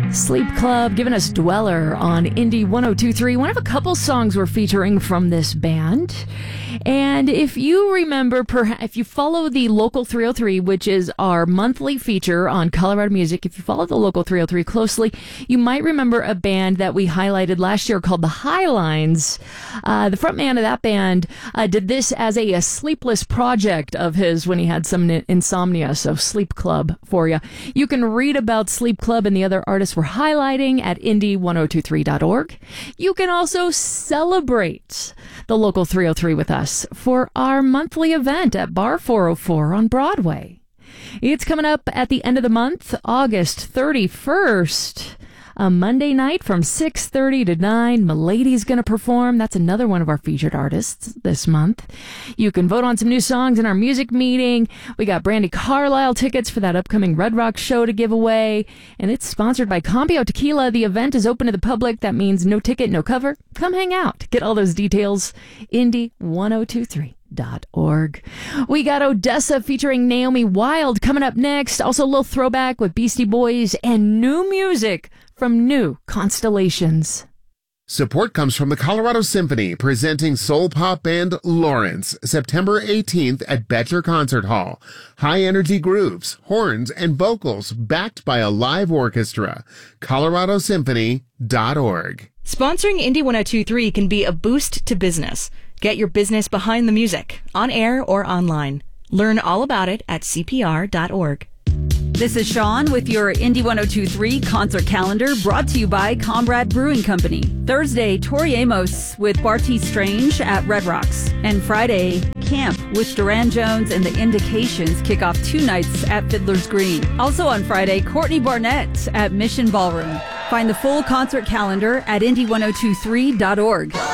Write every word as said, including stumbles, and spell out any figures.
Sleep Club giving us Dweller on Indie one oh two point three. One of a couple songs we're featuring from this band. And if you remember, perhaps if you follow the Local three oh three, which is our monthly feature on Colorado Music, if you follow the Local three oh three closely, you might remember a band that we highlighted last year called the Highlines. Uh, the frontman of that band uh, did this as a, a sleepless project of his when he had some insomnia. So Sleep Club for you. You can read about Sleep Club and the other artists we're highlighting at indie ten twenty-three dot org. You can also celebrate the Local three oh three with us for our monthly event at Bar four oh four on Broadway. It's coming up at the end of the month, August thirty-first. A Monday night from six thirty to nine. Milady's going to perform. That's another one of our featured artists this month. You can vote on some new songs in our music meeting. We got Brandi Carlile tickets for that upcoming Red Rock show to give away. And it's sponsored by Cambio Tequila. The event is open to the public. That means no ticket, no cover. Come hang out. Get all those details. Indie ten twenty-three dot org. We got Odessa featuring Naomi Wild coming up next. Also a little throwback with Beastie Boys and new music from New Constellations. Support comes from the Colorado Symphony, presenting soul pop band Lawrence, September eighteenth at Betcher Concert Hall. High-energy grooves, horns, and vocals backed by a live orchestra. colorado symphony dot org. Sponsoring Indie ten twenty-three can be a boost to business. Get your business behind the music, on air or online. Learn all about it at c p r dot org. This is Sean with your Indie ten twenty-three concert calendar, brought to you by Comrade Brewing Company. Thursday, Tori Amos with Barty Strange at Red Rocks. And Friday, Camp with Duran Jones and the Indications kick off two nights at Fiddler's Green. Also on Friday, Courtney Barnett at Mission Ballroom. Find the full concert calendar at indie ten twenty-three dot org.